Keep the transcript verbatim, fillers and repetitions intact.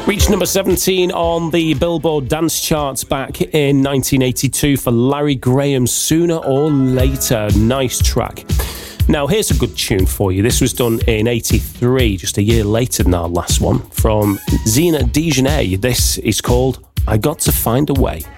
Reached number seventeen on the Billboard dance charts back in nineteen eighty-two for Larry Graham, Sooner or Later. Nice track. Now, here's a good tune for you. This was done in eighty-three, just a year later than our last one, from Zena Dejanay. This is called I Got to Find a Way.